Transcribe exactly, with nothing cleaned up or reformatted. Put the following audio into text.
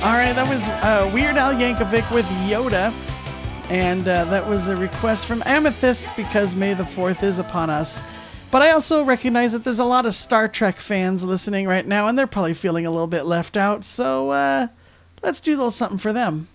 All right, that was uh, Weird Al Yankovic with Yoda. And uh, that was a request from Amethyst because May the fourth is upon us. But I also recognize that there's a lot of Star Trek fans listening right now, and they're probably feeling a little bit left out. So uh, let's do a little something for them.